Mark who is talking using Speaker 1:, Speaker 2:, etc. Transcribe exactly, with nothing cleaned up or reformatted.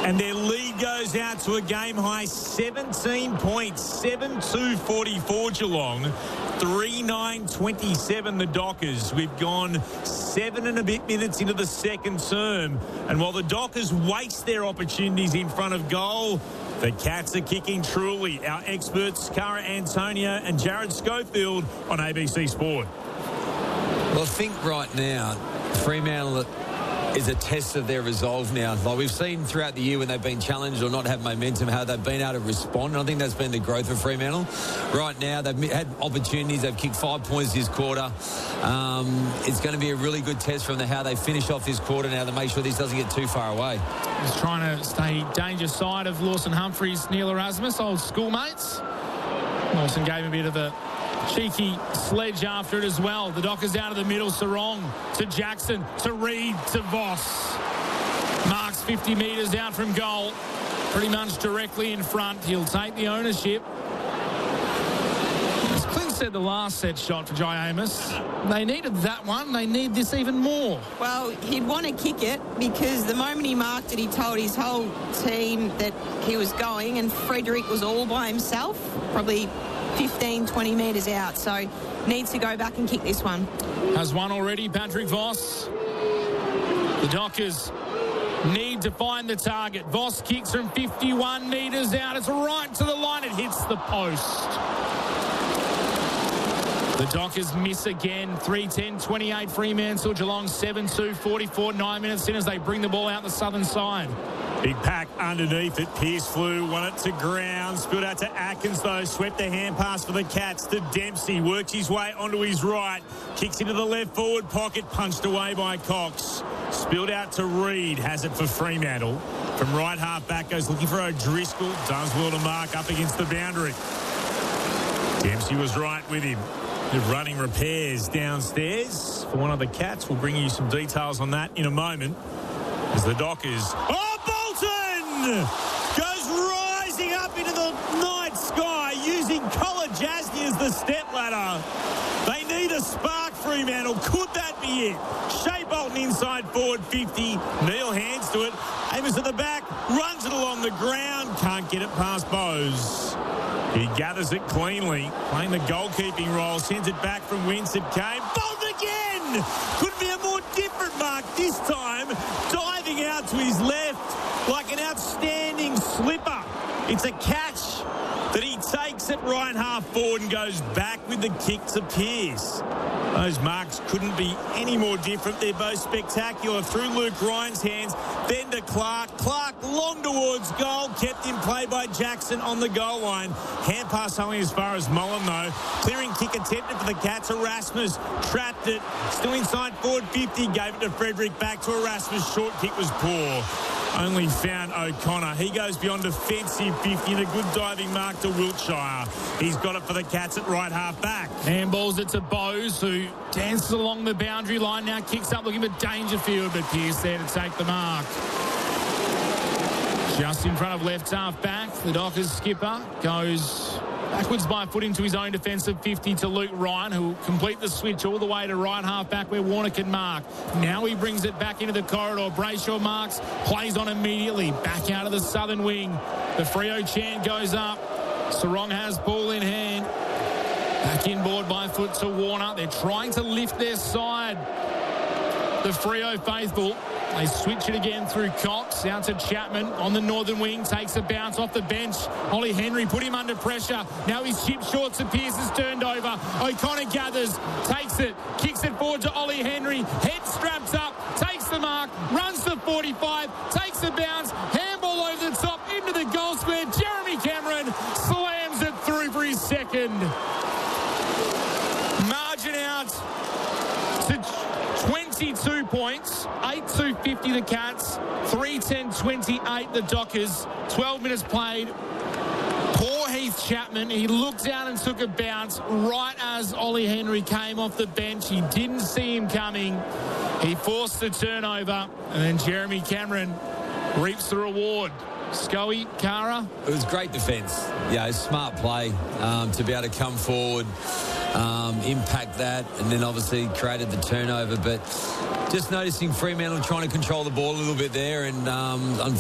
Speaker 1: And their lead goes out to a game-high seventeen points, seven two forty-four Geelong, three nine twenty-seven the Dockers. We've gone seven and a bit minutes into the second term. And while the Dockers waste their opportunities in front of goal, the Cats are kicking truly. Our experts, Cara Antonio and Jared Schofield on A B C Sport.
Speaker 2: Well, I think right now, Fremantle is a test of their resolve now. Like we've seen throughout the year when they've been challenged or not have momentum, how they've been able to respond. And I think that's been the growth of Fremantle. Right now, they've had opportunities. They've kicked five points this quarter. Um, it's going to be a really good test from the, how they finish off this quarter now to make sure this doesn't get too far away.
Speaker 3: He's trying to stay danger side of Lawson Humphries, Neil Erasmus, old schoolmates. Lawson gave a bit of a cheeky sledge after it as well. The Dockers out of the middle. Sarong to Jackson, to Reid, to Voss. Marks fifty metres out from goal. Pretty much directly in front. He'll take the ownership. As Clint said, the last set shot for Jai Amos. They needed that one. They need this even more.
Speaker 4: Well, he'd want to kick it because the moment he marked it, he told his whole team that he was going, and Frederick was all by himself, probably fifteen, twenty metres out, so needs to go back and kick this one.
Speaker 3: Has one already, Patrick Voss. The Dockers need to find the target. Voss kicks from fifty-one metres out. It's right to the line. It hits the post. The Dockers miss again. three ten twenty-eight Fremantle. Geelong seven two forty-four. Nine minutes in as they bring the ball out the southern side.
Speaker 1: Big pack underneath it. Pierce flew, won it to ground. Spilled out to Atkins, though. Swept the hand pass for the Cats to Dempsey. Works his way onto his right. Kicks into the left forward pocket. Punched away by Cox. Spilled out to Reid. Has it for Fremantle. From right half back goes looking for O'Driscoll. Does well to mark up against the boundary. Dempsey was right with him. The running repairs downstairs for one of the Cats. We'll bring you some details on that in a moment. As the Dockers... Oh! Goes rising up into the night sky using Collar Jasny as the step ladder. They need a spark, Fremantle. Could that be it? Shea Bolton inside forward fifty. Neil hands to it. Amos at the back. Runs it along the ground. Can't get it past Bowes. He gathers it cleanly. Playing the goalkeeping role. Sends it back from whence it came. Bolton again! Could be a more different mark this time. Diving out to his left. Like an outstanding slipper. It's a catch that he takes at right half forward and goes back with the kick to Pierce. Those marks couldn't be any more different. They're both spectacular. Through Luke Ryan's hands, then to Clark. Clark long towards goal. Kept in play by Jackson on the goal line. Hand pass only as far as Mullen, though. Clearing kick attempted for the Cats. Erasmus trapped it. Still inside forward fifty. Gave it to Frederick. Back to Erasmus. Short kick was poor. Only found O'Connor. He goes beyond defensive fifty and a good diving mark to Wiltshire. He's got it for the Cats at right half back.
Speaker 3: Handballs it to Bowes, who dances along the boundary line. Now kicks up looking for Dangerfield, but Pierce there to take the mark. Just in front of left half back, the Dockers skipper goes backwards by foot into his own defensive fifty to Luke Ryan, who will complete the switch all the way to right half back where Warner can mark. Now he brings it back into the corridor. Brayshaw marks, plays on immediately. Back out of the southern wing. The Freo chant goes up. Sarong has ball in hand. Back inboard by foot to Warner. They're trying to lift their side. The Freo faithful. They switch it again through Cox. Out to Chapman on the northern wing. Takes a bounce off the bench. Ollie Henry put him under pressure. Now he's chipped short to Pierce is turned over. O'Connor gathers. Takes it. Kicks it forward to Ollie Henry. Head straps up. Takes the mark. Runs to forty-five. Takes a bounce. Handball over the top into the goal square. Jeremy Cameron slams it through for his second. Margin out to twenty-two points. eight two fifty the Cats. three ten twenty-eight the Dockers. twelve minutes played. Poor Heath Chapman. He looked down and took a bounce right as Ollie Henry came off the bench. He didn't see him coming. He forced the turnover. And then Jeremy Cameron reaps the reward. Scully, Cara.
Speaker 2: It was great defence. Yeah, smart play um, to be able to come forward, um, impact that, and then obviously created the turnover. But just noticing Fremantle trying to control the ball a little bit there, and um,